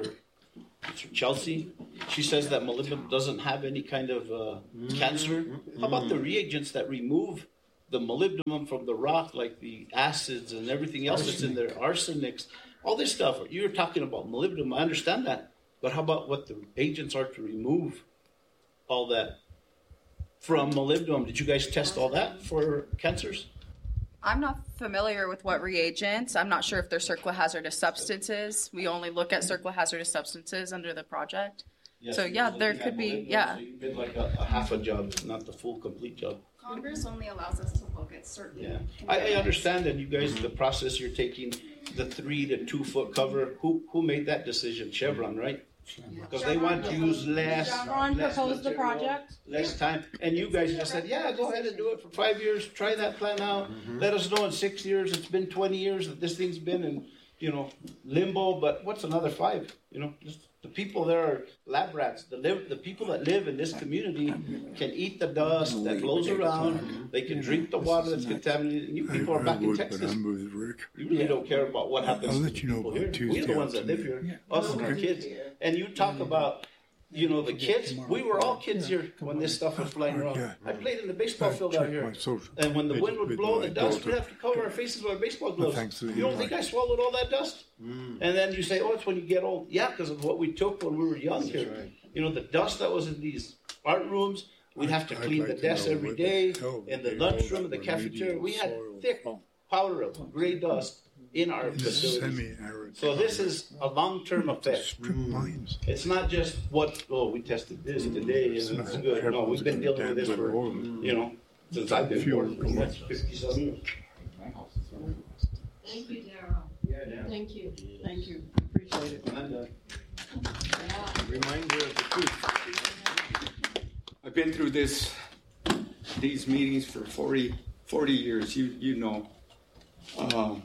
Chelsea, she says that molybdenum doesn't have any kind of uh, cancer. How about the reagents that remove the molybdenum from the rock, like the acids and everything else that's in there, arsenics, all this stuff? You're talking about molybdenum, I understand that. But how about what the agents are to remove all that from molybdenum? Did you guys test all that for cancers? I'm not familiar with what reagents. I'm not sure if they're circular hazardous substances. We only look at circular hazardous substances under the project. Yes, so yeah, there could be, yeah. So you did like a, a half a job, not the full complete job. Congress only allows us to look at certain. Yeah, I, I understand that you guys, the process you're taking, the three to two foot cover. Who who made that decision? Chevron, right? Because they want to use less. Chevron less proposed the material, project. less time, and you guys just said, "Yeah, go ahead and do it for five years. Try that plan out. Mm-hmm. Let us know in six years. It's been twenty years that this thing's been in, you know, limbo. But what's another five? You know, just the people there are lab rats. The live, the people that live in this community can eat the dust that blows around. They can drink the water that's contaminated. And you people are back in Texas. You really don't care about what happens to the people here. We're the ones that live here, us and our kids. And you talk about, you know, the kids. We were all kids here when this stuff was flying around. I played in the baseball field out here. And when the wind would blow the dust, we'd have to cover our faces with our baseball gloves. You don't think I swallowed all that dust? And then you say, oh, it's when you get old. Yeah, because of what we took when we were young here. You know, the dust that was in these art rooms, we'd have to clean the desks every day. In the lunchroom, in the cafeteria, we had thick powder of gray dust in our facilities. So this is a long-term effect. It's not just what, oh, we tested this today and it's good. No, we've been dealing with this for, you know, since I've been born. That's fifty-seven years. Thank you, Darrell. Thank you. Thank you. Appreciate it. Reminder of the truth. I've been through this, these meetings for forty, forty years. You you know. Um,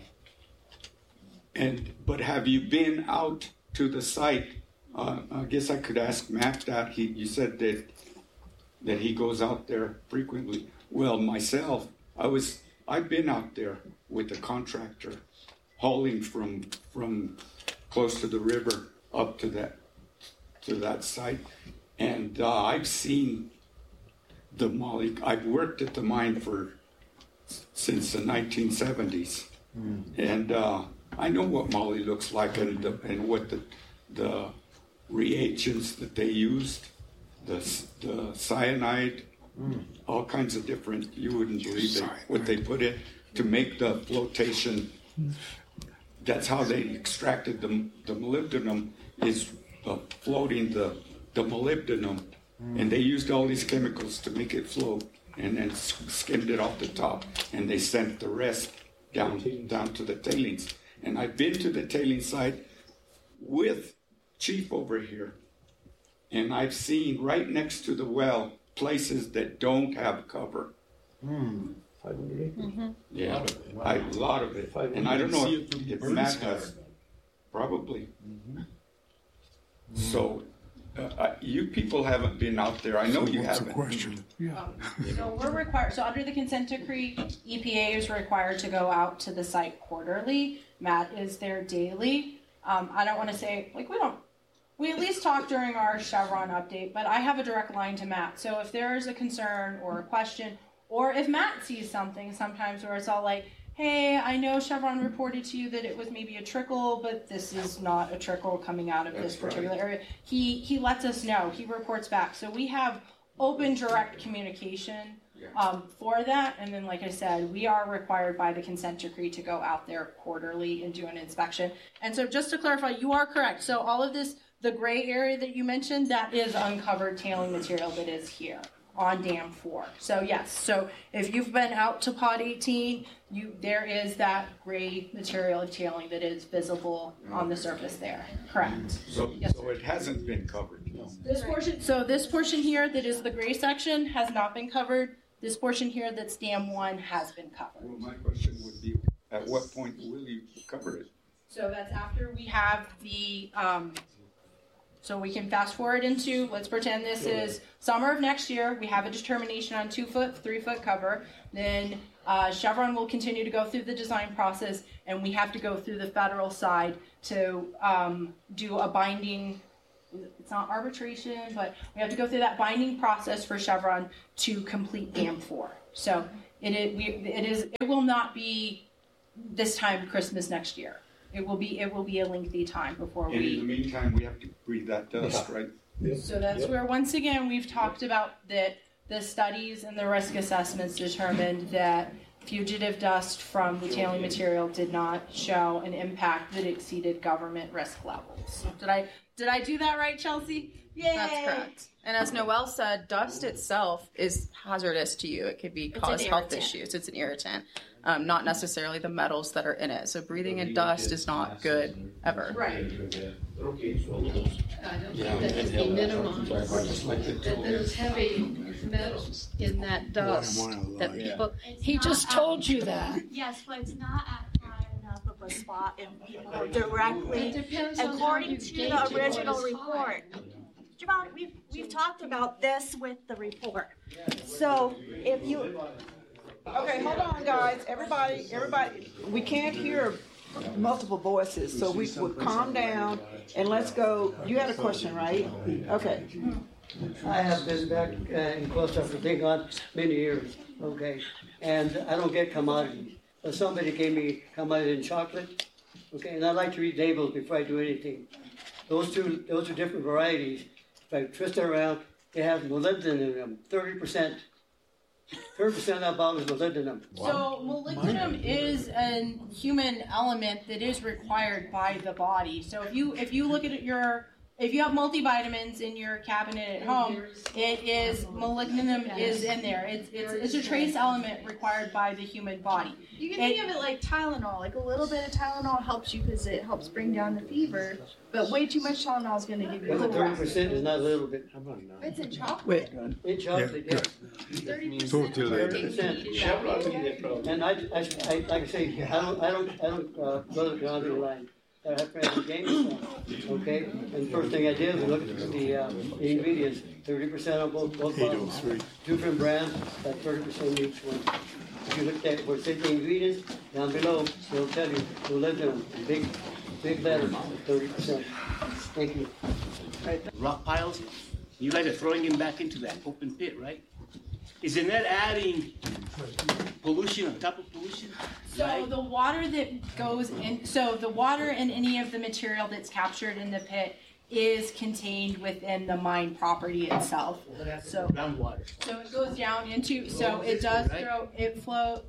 and but have you been out to the site? Uh, I guess I could ask Matt that. He you said that that he goes out there frequently. Well, myself, I was I've been out there with the contractor, hauling from from close to the river up to that to that site, and uh, I've seen the moly. I've worked at the mine for since the nineteen seventies, mm. and uh, I know what moly looks like and the, and what the the reagents that they used, the the cyanide, mm. all kinds of different. You wouldn't believe it what they put in to make the flotation. That's how they extracted the the molybdenum, is uh, floating the the molybdenum, mm. and they used all these chemicals to make it float, and then skimmed it off the top, and they sent the rest down down to the tailings. And I've been to the tailing site with Chief over here, and I've seen right next to the well places that don't have cover. Mm. five hundred acres. Mm-hmm. Yeah, a lot of it. I, a lot of it. And I don't know if, if Matt has. Probably. Mm-hmm. So, uh, you people haven't been out there. I know so you what's haven't. The question? Yeah. Um, so we're required. So under the consent decree, E P A is required to go out to the site quarterly. Matt is there daily. Um, I don't want to say like we don't. We at least talk during our Chevron update, but I have a direct line to Matt. So if there is a concern or a question, or if Matt sees something sometimes where it's all like, hey, I know Chevron reported to you that it was maybe a trickle, but this is not a trickle coming out of That's this particular right. area. He he lets us know. He reports back. So we have open, direct communication um, for that. And then, like I said, we are required by the consent decree to go out there quarterly and do an inspection. And so just to clarify, you are correct. So all of this, the gray area that you mentioned, that is uncovered tailing material that is here on Dam four. So yes, so if you've been out to Pod eighteen, you there is that gray material tailing that is visible on the surface there. Correct. So, yes, so it hasn't been covered. No. This portion, so this portion here that is the gray section has not been covered. This portion here that's Dam one has been covered. Well, my question would be, at what point will you cover it? So that's after we have the, um, so we can fast forward into, let's pretend this is summer of next year. We have a determination on two foot, three foot cover. Then uh, Chevron will continue to go through the design process, and we have to go through the federal side to um, do a binding, it's not arbitration, but we have to go through that binding process for Chevron to complete dam four. So it is, we, it is, it will not be this time Christmas next year. It will be it will be a lengthy time before And we. in the meantime, we have to breathe that dust, right? So that's where once again we've talked about that the studies and the risk assessments determined that fugitive dust from the tailing material did not show an impact that exceeded government risk levels. Did I did I do that right, Chelsea? Yay! That's correct. And as Noelle said, dust itself is hazardous to you. It could be It's cause an health irritant. issues. It's an irritant, um, not necessarily the metals that are in it. So breathing in dust is not good ever. Right. I don't think that should be minimized. That there's heavy metals in that dust that people, he just told you that. Yes, but it's not at high enough of a spot and people are directly, It depends on how according you to gauge the it, original what is report. Javon, we've, we've talked about this with the report. So if you, Okay, hold on, guys. Everybody, everybody, we can't hear multiple voices, so we would calm down and let's go. You had a question, right? Okay. I have been back uh, in Costa Rica many years, okay, and I don't get commodities. But somebody gave me commodity in chocolate, okay, and I like to read labels before I do anything. Those two, those are different varieties. If I twist it around, they have molybdenum in them, thirty percent. thirty percent of that bottle is molybdenum. So molybdenum is a human element that is required by the body. So if you if you look at your if you have multivitamins in your cabinet at home, it is molybdenum is in there. It's it's it's a trace element required by the human body. You can think of it like Tylenol. Like a little bit of Tylenol helps you because it helps bring down the fever, but way too much Tylenol is going to give you a But the little thirty percent is not a little bit. It's in chocolate. In chocolate, yes. thirty thirty percent. And I, I, I, like I say, I don't, I don't, I don't uh, go to the county line. I have friends who gave me some, okay? And the first thing I did was look at the, uh, the ingredients. thirty percent on both, both bottles. Two different brands, at thirty percent each one. If you look at where it says the ingredients, down below, they'll tell you, we'll live them, big, big letters, thirty percent. Thank you. Rock piles, you guys are throwing them back into that open pit, right? Isn't that adding pollution on top of pollution? So the water that goes in, so the water and any of the material that's captured in the pit is contained within the mine property itself. So groundwater. So it goes down into, so it does throw, it flow.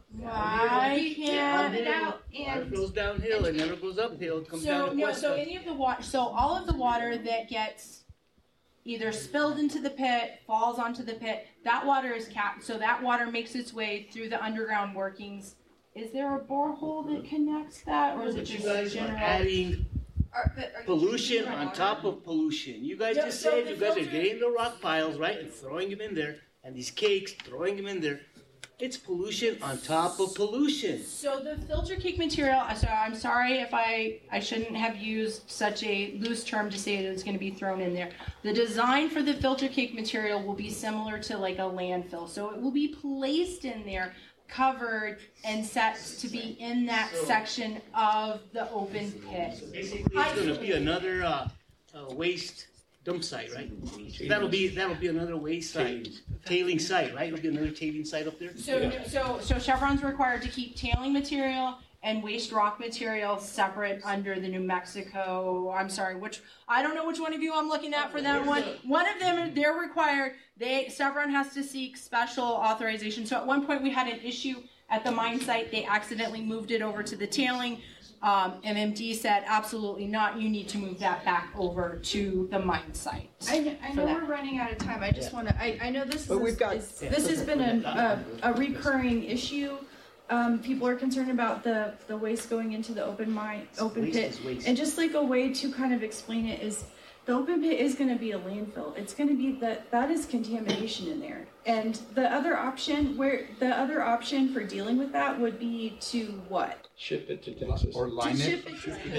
I can't. It out and water flows downhill and never goes uphill. It comes So down to no, Cuesta. so any of the water, so all of the water that gets either spilled into the pit, falls onto the pit, that water is capped. So that water makes its way through the underground workings. Is there a borehole that connects that, or is it But you just guys general? are adding Are- but are you pollution using on water? top of pollution. You guys Yeah, just so said the you guys are filter- getting the rock piles, right, and throwing them in there, and these cakes, throwing them in there. It's pollution on top of pollution. So the filter cake material, so I'm sorry if I, I shouldn't have used such a loose term to say that it's going to be thrown in there. The design for the filter cake material will be similar to like a landfill. So it will be placed in there, covered, and set to be in that section of the open pit. Basically, it's going to be another uh, uh, waste dump site, right? That'll be that'll be another waste site, tailing site, right? It'll be another tailing site up there. So, so, so Chevron's required to keep tailing material and waste rock material separate under the New Mexico. I'm sorry, which I don't know which one of you I'm looking at for that one. One of them, they're required. They Chevron has to seek special authorization. So at one point we had an issue at the mine site. They accidentally moved it over to the tailing. Um, M M D said, absolutely not. You need to move that back over to the mine site. I know, I for know that. we're running out of time. I just want to. I, I know this But is we've got- is- this has been a, a, a recurring issue. Um, people are concerned about the, the waste going into the open mine, open Waste pit, is waste. and just like a way to kind of explain it is, the open pit is going to be a landfill. It's going to be that that is contamination in there, And the other option, where the other option for dealing with that would be to what? Ship it to Texas. Or line To it. ship it to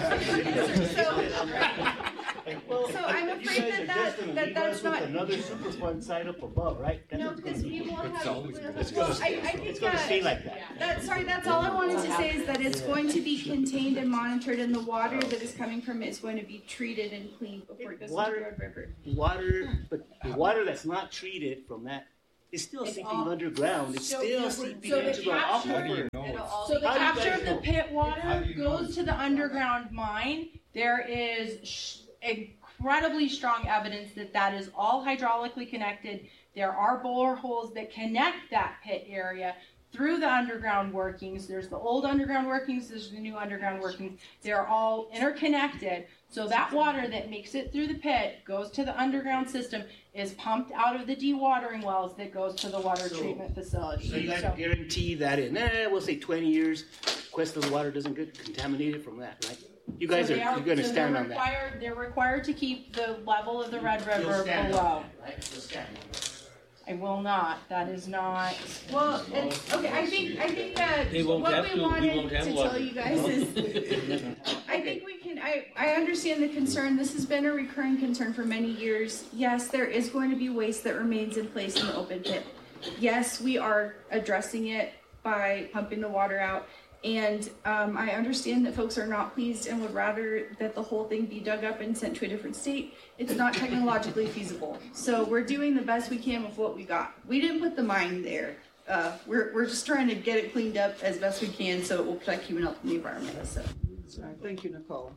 Yeah. So, so I'm afraid that that, that that's not. Another Superfund site up above, right? That's No, what's gonna because be. we won't It's have. always gonna- well, It's gonna I, stay- I think it's gonna that- stay like that. That, sorry, that's all I wanted to say is that it's going to be contained and monitored, and the water that is coming from it is going to be treated and cleaned before it goes into the Red River. Water, but the water that's not treated from that is still It's seeping all- underground. It's so- still so seeping the into the capture- aquifer. So the How do you capture guys of the know? pit How water do you know? goes to the underground mine. There is sh- incredibly strong evidence that that is all hydraulically connected. There are boreholes that connect that pit area through the underground workings. There's the old underground workings, there's the new underground workings. They're all interconnected. So that water that makes it through the pit, goes to the underground system, is pumped out of the dewatering wells that goes to the water So- treatment facility. So you guys So- guarantee that in, eh, we'll say twenty years, Questo's water doesn't get contaminated from that, right? You guys So are, they you're gonna so stand they're on that. required, They're required to keep the level of the Red River stand below. on that, right? You'll stand on that. I will not. That is not. Well, and, okay, I think, I think that They won't what have we to- we wanted won't have to water. tell you guys is, I think we can, I, I understand the concern. This has been a recurring concern for many years. Yes, there is going to be waste that remains in place in the open pit. Yes, we are addressing it by pumping the water out. And um, I understand that folks are not pleased and would rather that the whole thing be dug up and sent to a different state. It's not technologically feasible. So we're doing the best we can with what we got. We didn't put the mine there. Uh, we're, we're just trying to get it cleaned up as best we can so it will protect human health and the environment. So. All right, thank you, Nicole.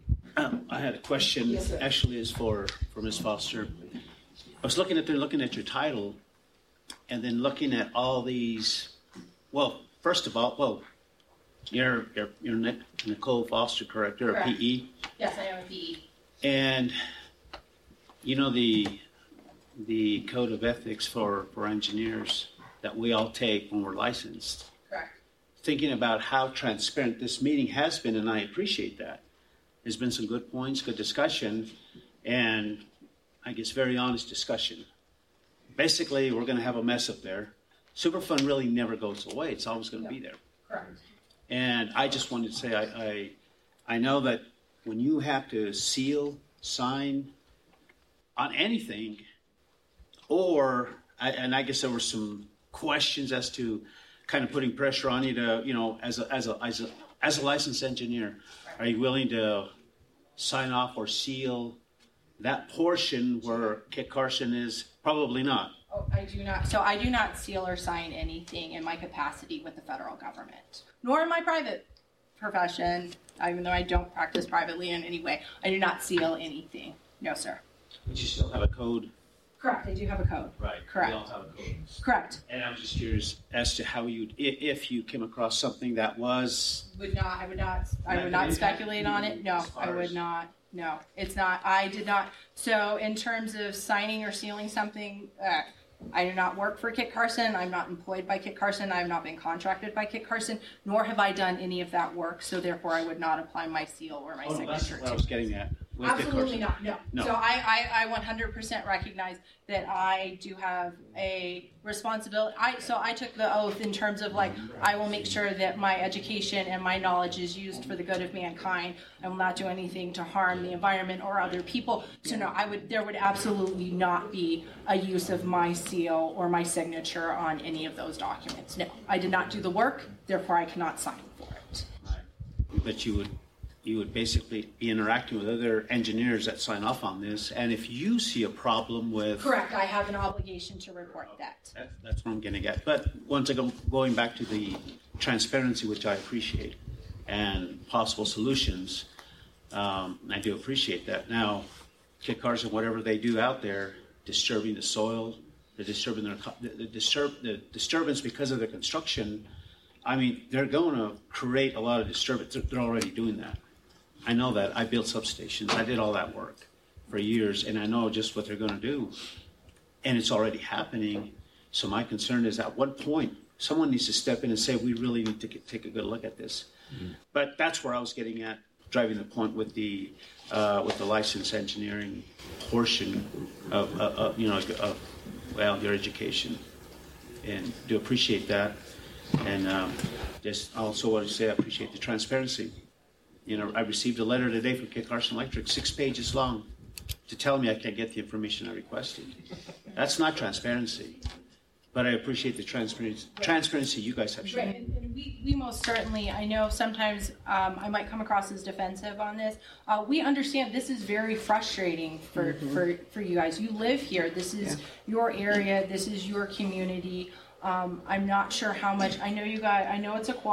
Um, I had a question. Yes, sir. Actually, is for for Miz Foster. I was looking at there, looking at your title, and then looking at all these. Well, first of all, well, you're you're you're Nic- Nicole Foster, correct? You're Correct. a P E, Yes, I am a P E. and you know the the code of ethics for for engineers that we all take when we're licensed. Correct. Thinking about how transparent this meeting has been, and I appreciate that. There's been some good points, good discussion, and I guess very honest discussion. Basically, we're going to have a mess up there. Superfund really never goes away. It's always going to be there. Correct. And I just wanted to say, I, I, I know that when you have to seal, sign on anything, or, I, and I guess there were some questions as to kind of putting pressure on you to, you know, as a, as a, as a, as a licensed engineer, are you willing to sign off or seal that portion where Kit Carson is? Probably not. Oh, I do not. So I do not seal or sign anything in my capacity with the federal government, nor in my private profession. Even though I don't practice privately in any way, I do not seal anything. No, sir. But you still have a code. Correct. I do have a code. Right. Correct. We all have a code. Correct. And I'm just curious as to how you, if you came across something that was. Would not. I would not. I would not speculate on it. No, I would not. No, it's not. I did not. So in terms of signing or sealing something, uh, I do not work for Kit Carson. I'm not employed by Kit Carson. I have not been contracted by Kit Carson, nor have I done any of that work. So therefore, I would not apply my seal or my Oh, no, that's signature what I to was getting at. with Kit Absolutely Carson. not. No. No. So I, I, I one hundred percent recognize that I do have a responsibility. I so I took the oath in terms of like I will make sure that my education and my knowledge is used for the good of mankind. I will not do anything to harm the environment or other people. So no, I would there would absolutely not be a use of my seal or my signature on any of those documents. No, I did not do the work. Therefore, I cannot sign for it. But you would, you would basically be interacting with other engineers that sign off on this, and if you see a problem with. Correct. I have an obligation to report that. That, that's what I'm getting at. But once again, going back to the transparency, which I appreciate, and possible solutions, um, I do appreciate that. Now, Kit Carson, whatever they do out there, disturbing the soil, they're disturbing their the, the, disturb, the disturbance because of the construction. I mean, they're going to create a lot of disturbance. They're, they're already doing that. I know that. I built substations. I did all that work for years, and I know just what they're going to do. And it's already happening. So my concern is at what point someone needs to step in and say, we really need to get, take a good look at this. Mm-hmm. But that's where I was getting at, driving the point with the uh, with the licensed engineering portion of, uh, uh, you know, of well, your education, and do appreciate that. And um, just also want to say I appreciate the transparency. You know, I received a letter today from Kit Carson Electric, six pages long, to tell me I can't get the information I requested. That's not transparency. But I appreciate the transparency, transparency you guys have shown. Right, and, and we, we most certainly, I know sometimes um, I might come across as defensive on this. Uh, we understand this is very frustrating for, mm-hmm. for, for you guys. You live here. This is yeah. your area. This is your community. Um, I'm not sure how much, I know you guys, I know it's a